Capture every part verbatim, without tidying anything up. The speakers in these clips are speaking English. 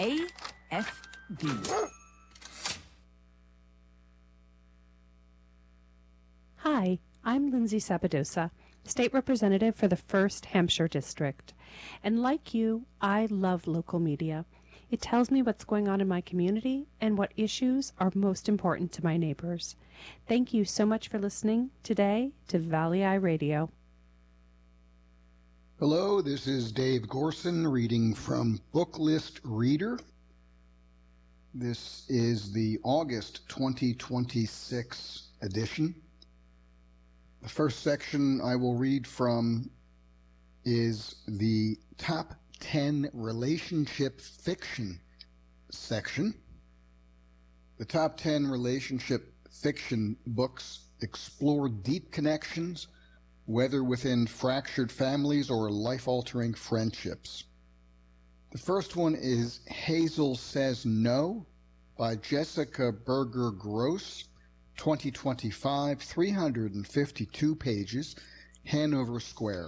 A F D. Hi, I'm Lindsay Sabadosa, State Representative for the first Hampshire District. And like you, I love local media. It tells me what's going on in my community and what issues are most important to my neighbors. Thank you so much for listening today to Valley Eye Radio. Hello, this is Dave Gorson reading from Booklist Reader. This is the August twenty twenty-six edition. The first section I will read from is the top ten relationship fiction section. The top ten relationship fiction books explore deep connections, whether within fractured families or life-altering friendships. The first one is Hazel Says No by Jessica Berger Gross, twenty twenty-five, three hundred fifty-two pages, Hanover Square.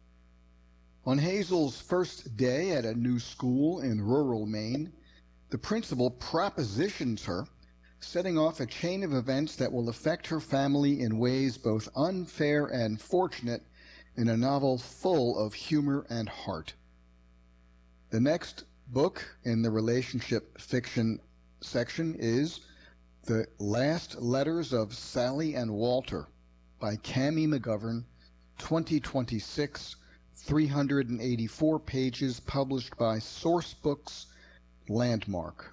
On Hazel's first day at a new school in rural Maine, the principal propositions her, setting off a chain of events that will affect her family in ways both unfair and fortunate in a novel full of humor and heart. The next book in the relationship fiction section is The Last Letters of Sally and Walter by Cammie McGovern, twenty twenty-six, three hundred eighty-four pages, published by Sourcebooks Landmark.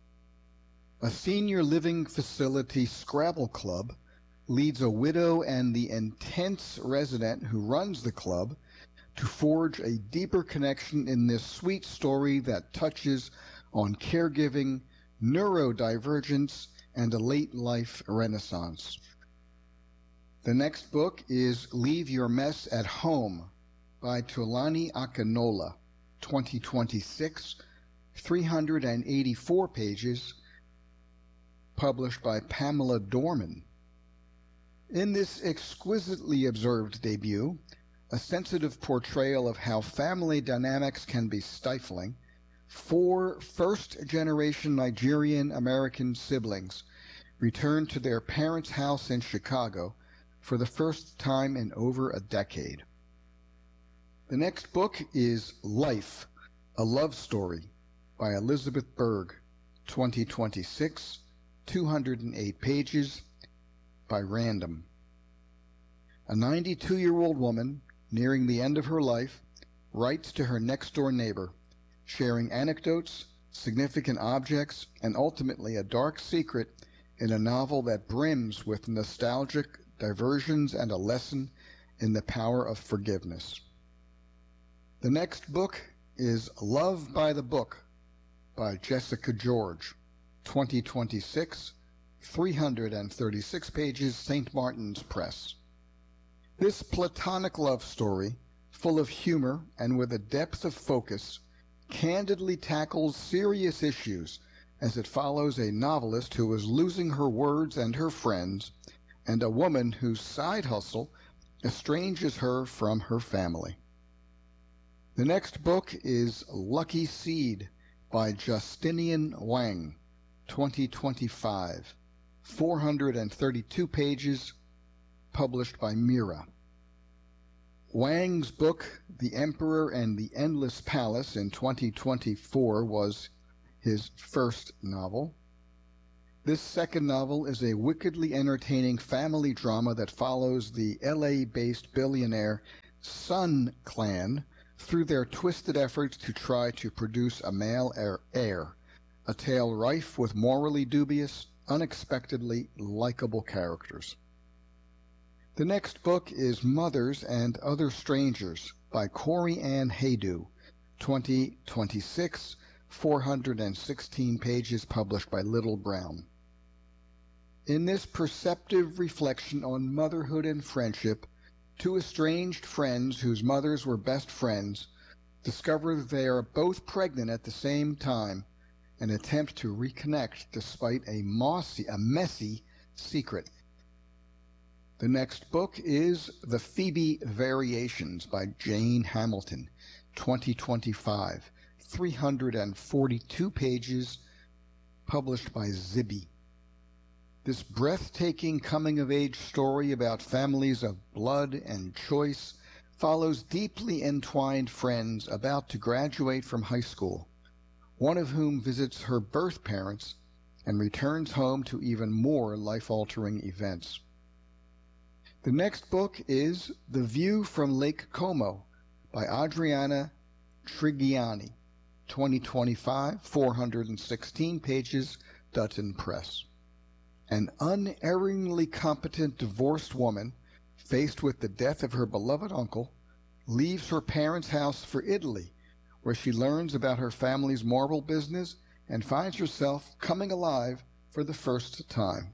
A senior living facility Scrabble club leads a widow and the intense resident who runs the club to forge a deeper connection in this sweet story that touches on caregiving, neurodivergence, and a late life renaissance. The next book is Leave Your Mess at Home by Tulani Akinola, twenty twenty-six, three hundred eighty-four pages, published by Pamela Dorman. In this exquisitely observed debut, a sensitive portrayal of how family dynamics can be stifling, four first-generation Nigerian-American siblings return to their parents' house in Chicago for the first time in over a decade. The next book is Life, A Love Story by Elizabeth Berg, twenty twenty-six, two hundred eight pages, by Random. A ninety-two-year-old woman, nearing the end of her life, writes to her next-door neighbor, sharing anecdotes, significant objects, and ultimately a dark secret in a novel that brims with nostalgic diversions and a lesson in the power of forgiveness. The next book is Love by the Book by Jessica George, twenty twenty-six, three hundred thirty-six pages, Saint Martin's Press. This platonic love story, full of humor and with a depth of focus, candidly tackles serious issues as it follows a novelist who is losing her words and her friends, and a woman whose side hustle estranges her from her family. The next book is Lucky Seed by Justinian Wang, twenty twenty-five, four hundred thirty-two pages, published by Mira. Wang's book, The Emperor and the Endless Palace, in twenty twenty-four was his first novel. This second novel is a wickedly entertaining family drama that follows the L A-based billionaire Sun clan through their twisted efforts to try to produce a male heir, a tale rife with morally dubious, unexpectedly likable characters. The next book is Mothers and Other Strangers by Corey Ann Haydu, twenty twenty-six, four hundred sixteen pages, published by Little Brown. In this perceptive reflection on motherhood and friendship, two estranged friends whose mothers were best friends discover they are both pregnant at the same time and attempt to reconnect despite a mossy, a messy secret. The next book is The Phoebe Variations by Jane Hamilton, twenty twenty-five, three hundred forty-two pages, published by Zibby. This breathtaking coming-of-age story about families of blood and choice follows deeply entwined friends about to graduate from high school, one of whom visits her birth parents and returns home to even more life-altering events. The next book is The View from Lake Como by Adriana Trigiani, twenty twenty-five, four hundred sixteen pages, Dutton Press. An unerringly competent divorced woman, faced with the death of her beloved uncle, leaves her parents' house for Italy, where she learns about her family's marble business and finds herself coming alive for the first time.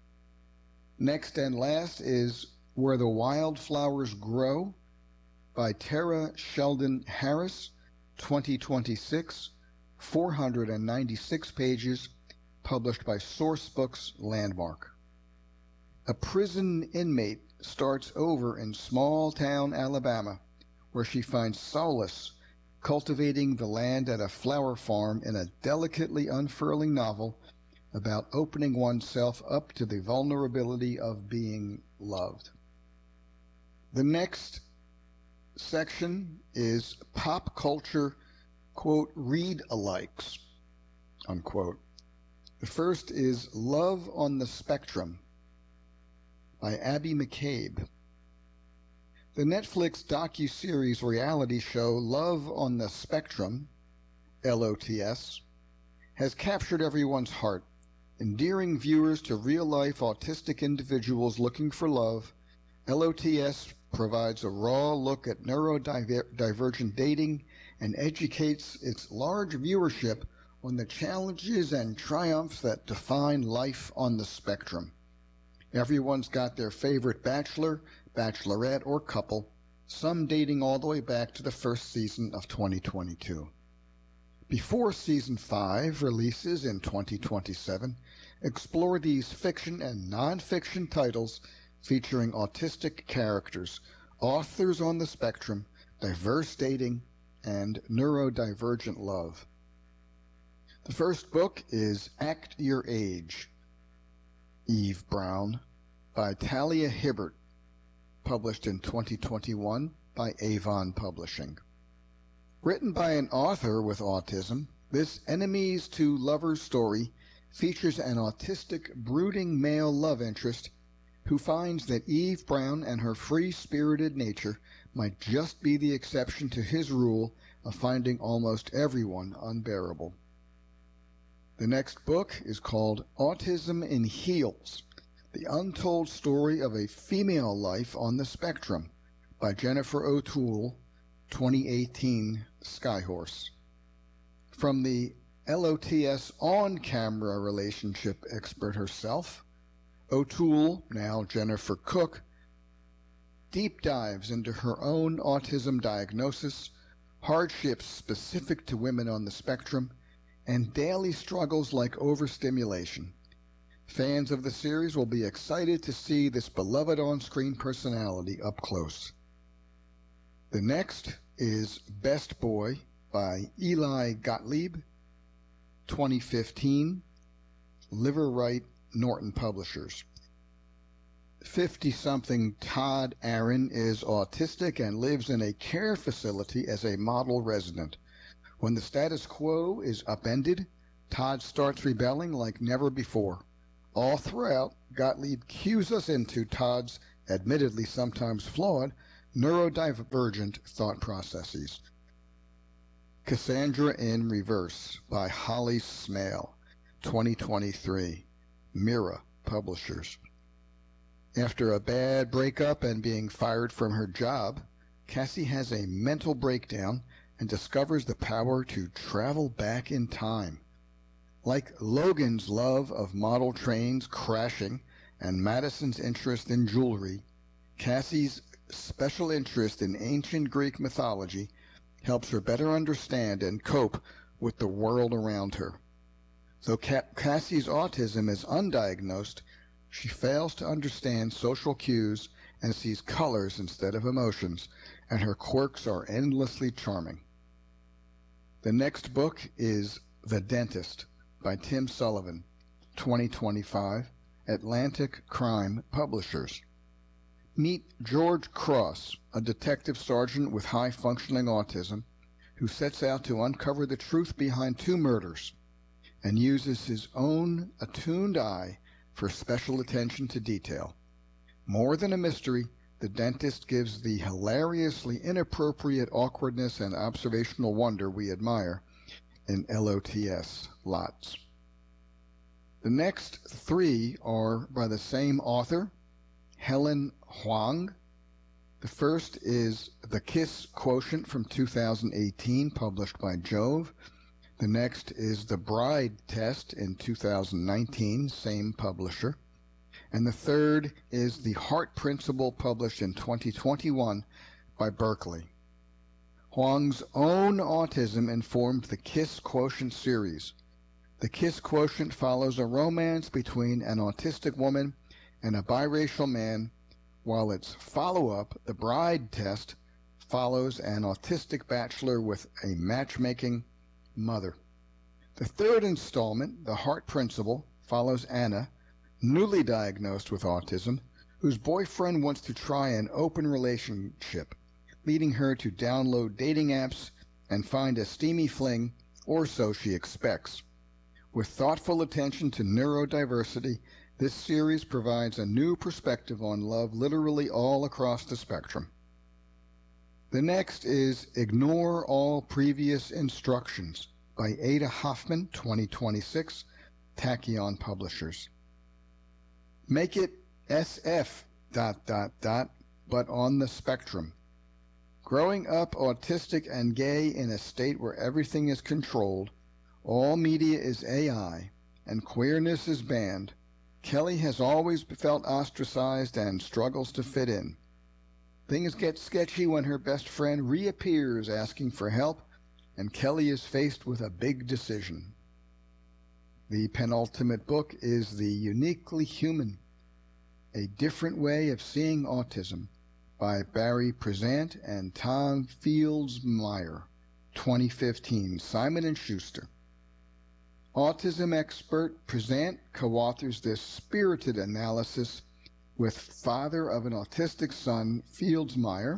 Next and last is Where the Wildflowers Grow by Tara Sheldon Harris, twenty twenty-six, four hundred ninety-six pages, published by Sourcebooks Landmark. A prison inmate starts over in small-town Alabama, where she finds solace cultivating the land at a flower farm in a delicately unfurling novel about opening oneself up to the vulnerability of being loved. The next section is pop culture, quote, read-alikes, unquote. The first is Love on the Spectrum by Abby McCabe. The Netflix docu-series reality show Love on the Spectrum, L O T S, has captured everyone's heart, endearing viewers to real-life autistic individuals looking for love. L O T S provides a raw look at neurodivergent dating and educates its large viewership on the challenges and triumphs that define life on the spectrum. Everyone's got their favorite bachelor, bachelorette, or couple, some dating all the way back to the first season of twenty twenty-two. Before Season five releases in twenty twenty-seven, explore these fiction and non-fiction titles featuring autistic characters, authors on the spectrum, diverse dating, and neurodivergent love. The first book is Act Your Age, Eve Brown, by Talia Hibbert, published in twenty twenty-one by Avon Publishing. Written by an author with autism, this enemies to lovers story features an autistic, brooding male love interest who finds that Eve Brown and her free-spirited nature might just be the exception to his rule of finding almost everyone unbearable. The next book is called Autism in Heels, The Untold Story of a Female Life on the Spectrum by Jennifer O'Toole, twenty eighteen, Skyhorse. From the L O T S on-camera relationship expert herself, O'Toole, now Jennifer Cook, deep dives into her own autism diagnosis, hardships specific to women on the spectrum, and daily struggles like overstimulation. Fans of the series will be excited to see this beloved on-screen personality up close. The next is Best Boy by Eli Gottlieb, twenty fifteen, Liverwright Norton Publishers. fifty-something Todd Aaron is autistic and lives in a care facility as a model resident. When the status quo is upended, Todd starts rebelling like never before. All throughout, Gottlieb cues us into Todd's, admittedly sometimes flawed, neurodivergent thought processes. Cassandra in Reverse by Holly Smale, twenty twenty-three, Mira Publishers. After a bad breakup and being fired from her job, Cassie has a mental breakdown and discovers the power to travel back in time. Like Logan's love of model trains crashing and Madison's interest in jewelry, Cassie's special interest in ancient Greek mythology helps her better understand and cope with the world around her. Though Cassie's autism is undiagnosed, she fails to understand social cues and sees colors instead of emotions, and her quirks are endlessly charming. The next book is The Dentist by Tim Sullivan, twenty twenty-five, Atlantic Crime Publishers. Meet George Cross, a detective sergeant with high-functioning autism who sets out to uncover the truth behind two murders and uses his own attuned eye for special attention to detail. More than a mystery, The Dentist gives the hilariously inappropriate awkwardness and observational wonder we admire in L O T S lots. The next three are by the same author, Helen Hoang. The first is The Kiss Quotient from two thousand eighteen, published by Jove. The next is The Bride Test in two thousand nineteen, same publisher. And the third is The Heart Principle, published in twenty twenty-one by Berkeley. Hoang's own autism informed the Kiss Quotient series. The Kiss Quotient follows a romance between an autistic woman and a biracial man, while its follow-up, The Bride Test, follows an autistic bachelor with a matchmaking mother. The third installment, The Heart Principle, follows Anna, newly diagnosed with autism, whose boyfriend wants to try an open relationship, leading her to download dating apps and find a steamy fling, or so she expects. With thoughtful attention to neurodiversity, this series provides a new perspective on love literally all across the spectrum. The next is Ignore All Previous Instructions by Ada Hoffman, twenty twenty-six, Tachyon Publishers. Make it S F dot dot dot, but on the spectrum. Growing up autistic and gay in a state where everything is controlled, all media is A I, and queerness is banned, Kelly has always felt ostracized and struggles to fit in. Things get sketchy when her best friend reappears asking for help, and Kelly is faced with a big decision. The penultimate book is The Uniquely Human, A Different Way of Seeing Autism by Barry Prezant and Tom Fields-Meyer, twenty fifteen, Simon and Schuster. Autism expert Prezant co-authors this spirited analysis with father of an autistic son, Fields-Meyer.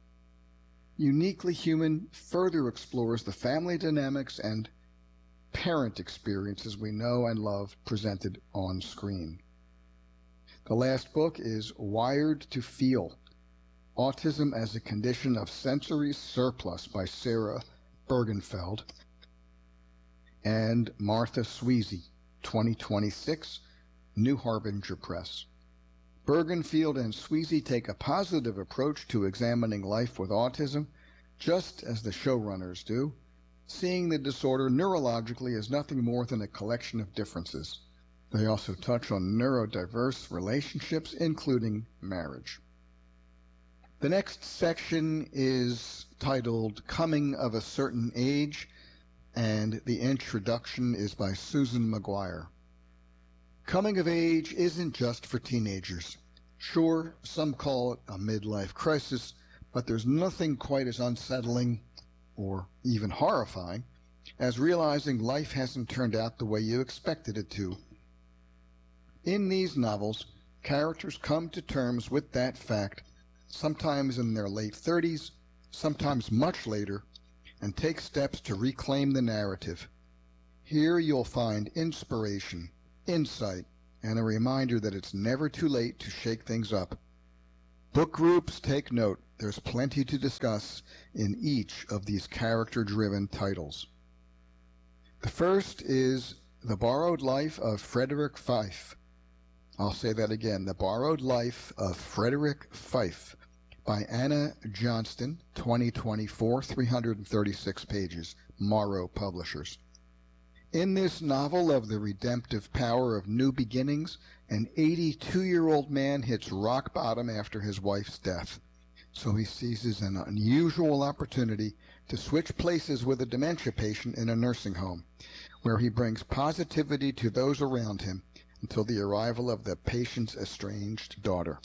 Uniquely Human further explores the family dynamics and parent experiences we know and love presented on screen. The last book is Wired to Feel, Autism as a Condition of Sensory Surplus by Sarah Bergenfeld and Martha Sweezy, twenty twenty-six, New Harbinger Press. Bergenfield and Sweezy take a positive approach to examining life with autism, just as the showrunners do, seeing the disorder neurologically as nothing more than a collection of differences. They also touch on neurodiverse relationships, including marriage. The next section is titled Coming of a Certain Age, and the introduction is by Susan McGuire. Coming of age isn't just for teenagers. Sure, some call it a midlife crisis, but there's nothing quite as unsettling or even horrifying as realizing life hasn't turned out the way you expected it to. In these novels, characters come to terms with that fact, sometimes in their late thirties, sometimes much later, and take steps to reclaim the narrative. Here you'll find inspiration, insight, and a reminder that it's never too late to shake things up. Book groups, take note. There's plenty to discuss in each of these character-driven titles. The first is The Borrowed Life of Frederick Fife. I'll say that again. The Borrowed Life of Frederick Fife by Anna Johnston, twenty twenty-four, three hundred thirty-six pages, Morrow Publishers. In this novel of the redemptive power of new beginnings, an eighty-two-year-old man hits rock bottom after his wife's death. So he seizes an unusual opportunity to switch places with a dementia patient in a nursing home, where he brings positivity to those around him until the arrival of the patient's estranged daughter.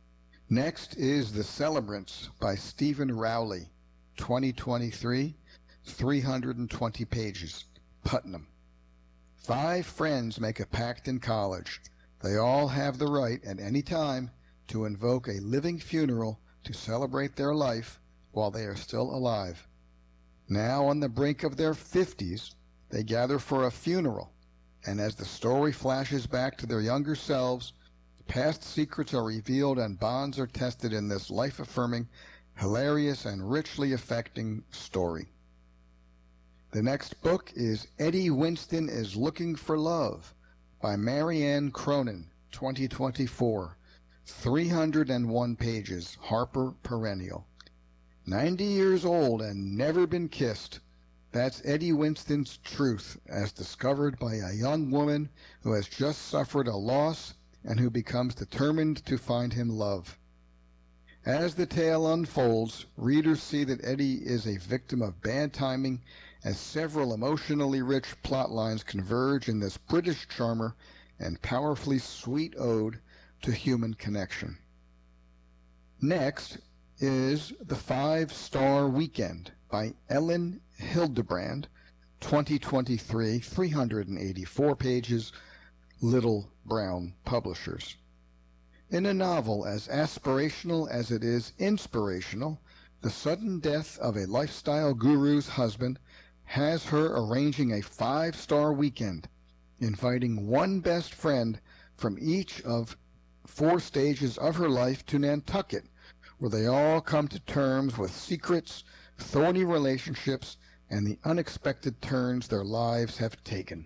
Next is The Celebrants by Stephen Rowley, twenty twenty-three, three hundred twenty pages, Putnam. Five friends make a pact in college. They all have the right at any time to invoke a living funeral to celebrate their life while they are still alive. Now on the brink of their fifties, they gather for a funeral, and as the story flashes back to their younger selves, past secrets are revealed and bonds are tested in this life-affirming, hilarious, and richly affecting story. The next book is Eddie Winston is Looking for Love by Marianne Cronin, twenty twenty-four, three hundred one pages, Harper Perennial. ninety years old and never been kissed. That's Eddie Winston's truth as discovered by a young woman who has just suffered a loss and who becomes determined to find him love. As the tale unfolds, readers see that Eddie is a victim of bad timing as several emotionally rich plot lines converge in this British charmer and powerfully sweet ode to human connection. Next is The Five-Star Weekend by Ellen Hildebrand, twenty twenty-three, three hundred eighty-four pages, Little Brown Publishers. In a novel as aspirational as it is inspirational, the sudden death of a lifestyle guru's husband has her arranging a five-star weekend, inviting one best friend from each of four stages of her life to Nantucket, where they all come to terms with secrets, thorny relationships, and the unexpected turns their lives have taken.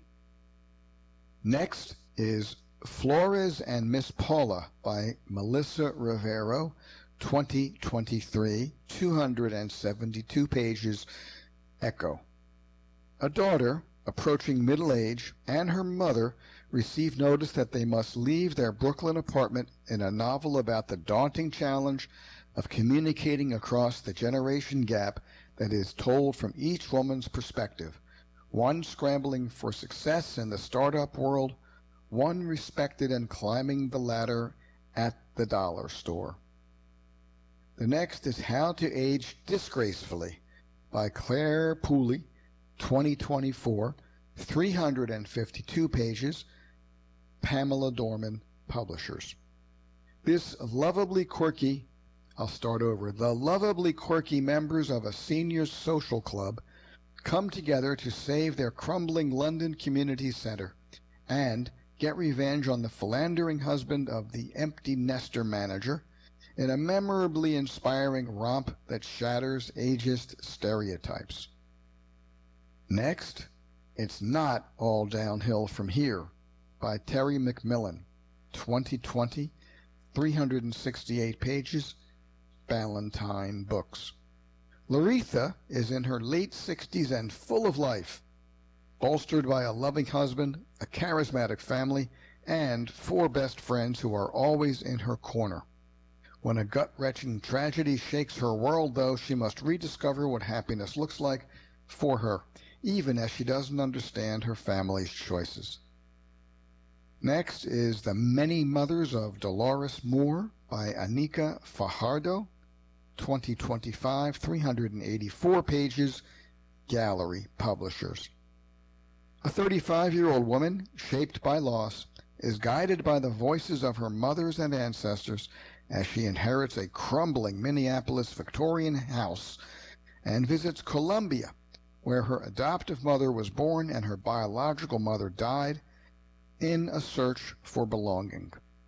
Next is Flores and Miss Paula by Melissa Rivero, twenty twenty-three, two hundred seventy-two pages, Echo. A daughter, approaching middle age, and her mother receive notice that they must leave their Brooklyn apartment in a novel about the daunting challenge of communicating across the generation gap that is told from each woman's perspective, one scrambling for success in the startup world, one respected and climbing the ladder at the dollar store. The next is How to Age Disgracefully by Claire Pooley, twenty twenty-four, three hundred fifty-two pages, Pamela Dorman Publishers. This lovably quirky, I'll start over, the lovably quirky members of a seniors social club come together to save their crumbling London community centre and get revenge on the philandering husband of the empty nester manager in a memorably inspiring romp that shatters ageist stereotypes. Next, It's Not All Downhill From Here by Terry McMillan, twenty twenty, three hundred sixty-eight pages, Ballantine Books. Laretha is in her late sixties and full of life, bolstered by a loving husband, a charismatic family, and four best friends who are always in her corner. When a gut-wrenching tragedy shakes her world, though, she must rediscover what happiness looks like for her, even as she doesn't understand her family's choices. Next is The Many Mothers of Dolores Moore by Anika Fajardo, twenty twenty-five, three hundred eighty-four pages, Gallery Publishers. A thirty-five-year-old woman, shaped by loss, is guided by the voices of her mothers and ancestors as she inherits a crumbling Minneapolis Victorian house and visits Columbia, where her adoptive mother was born and her biological mother died, in a search for belonging.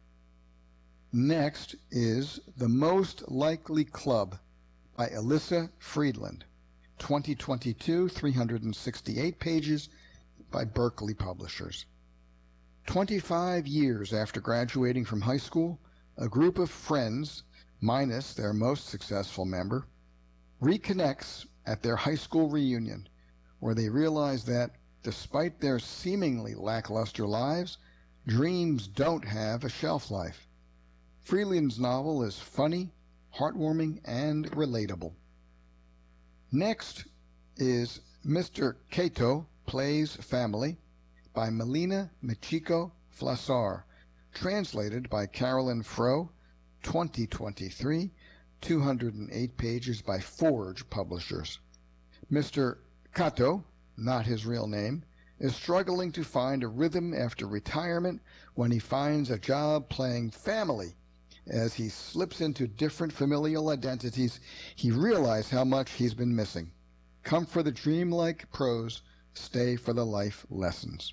Next is The Most Likely Club by Alyssa Friedland, twenty twenty-two, three hundred sixty-eight pages, by Berkeley Publishers. Twenty-five years after graduating from high school, a group of friends, minus their most successful member, reconnects at their high school reunion, where they realize that, despite their seemingly lackluster lives, dreams don't have a shelf life. Friedland's novel is funny, heartwarming, and relatable. Next is Mister Cato Plays Family by Melina Michiko Flassar, translated by Carolyn Froh, twenty twenty-three, two hundred eight pages, by Forge Publishers. Mister Kato, not his real name, is struggling to find a rhythm after retirement when he finds a job playing family. As he slips into different familial identities, he realizes how much he's been missing. Come for the dreamlike prose, stay for the life lessons.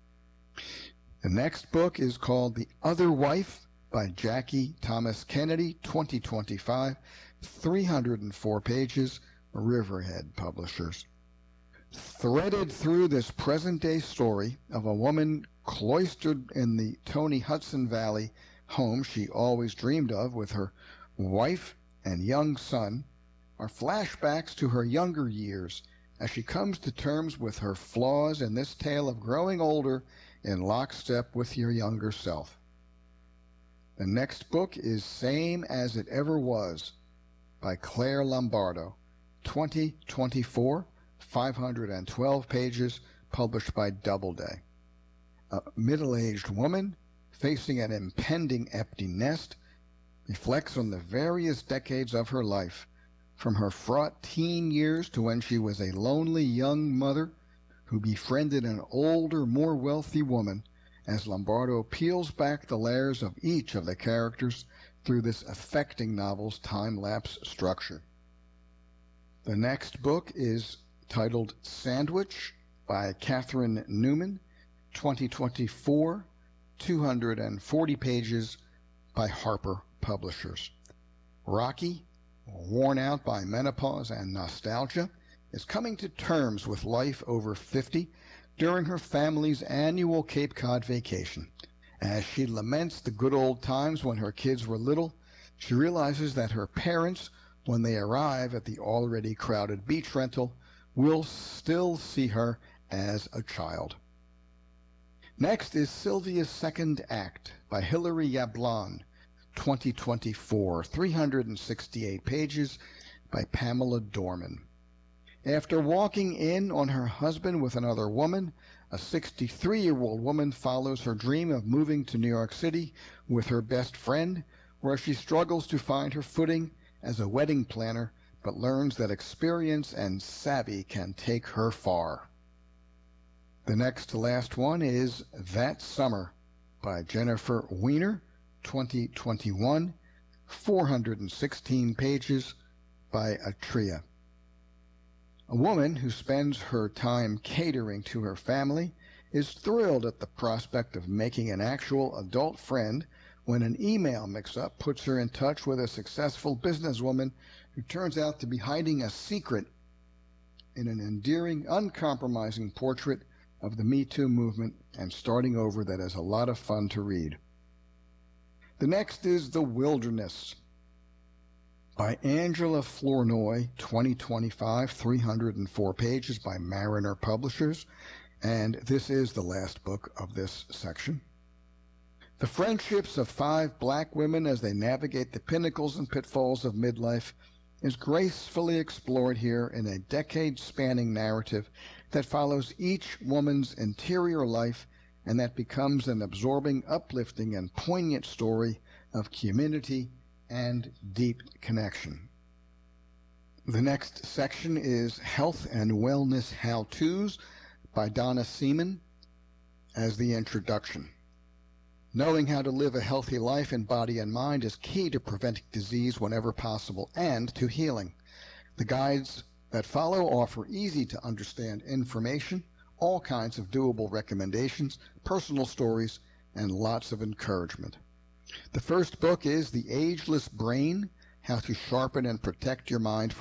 The next book is called The Other Wife by Jackie Thomas Kennedy, twenty twenty-five, three hundred four pages, Riverhead Publishers. Threaded through this present-day story of a woman cloistered in the Tony Hudson Valley home she always dreamed of with her wife and young son are flashbacks to her younger years as she comes to terms with her flaws in this tale of growing older in lockstep with your younger self. The next book is Same as It Ever Was by Claire Lombardo, twenty twenty-four, five hundred twelve pages, published by Doubleday. A middle-aged woman facing an impending empty nest reflects on the various decades of her life, from her fraught teen years to when she was a lonely young mother who befriended an older, more wealthy woman, as Lombardo peels back the layers of each of the characters through this affecting novel's time-lapse structure. The next book is titled Sandwich by Catherine Newman, twenty twenty-four, two hundred forty pages, by Harper Publishers. Rocky, worn out by menopause and nostalgia, is coming to terms with life over fifty during her family's annual Cape Cod vacation. As she laments the good old times when her kids were little, she realizes that her parents, when they arrive at the already crowded beach rental, will still see her as a child. Next is Sylvia's Second Act by Hilary Yablon, twenty twenty-four, three hundred sixty-eight pages, by Pamela Dorman. After walking in on her husband with another woman, a sixty-three-year-old woman follows her dream of moving to New York City with her best friend, where she struggles to find her footing as a wedding planner, but learns that experience and savvy can take her far. The next to last one is That Summer by Jennifer Weiner, twenty twenty-one, four hundred sixteen pages, by Atria. A woman who spends her time catering to her family is thrilled at the prospect of making an actual adult friend when an email mix-up puts her in touch with a successful businesswoman who turns out to be hiding a secret in an endearing, uncompromising portrait of the Me Too movement and starting over that is a lot of fun to read. The next is The Wilderness by Angela Flournoy, twenty twenty-five, three hundred four pages, by Mariner Publishers, and this is the last book of this section. The friendships of five black women as they navigate the pinnacles and pitfalls of midlife is gracefully explored here in a decade-spanning narrative that follows each woman's interior life and that becomes an absorbing, uplifting, and poignant story of community and deep connection. The next section is Health and Wellness How-Tos by Donna Seaman as the introduction. Knowing how to live a healthy life in body and mind is key to preventing disease whenever possible and to healing. The guides that follow offer easy-to-understand information, all kinds of doable recommendations, personal stories, and lots of encouragement. The first book is The Ageless Brain, How to Sharpen and Protect Your Mind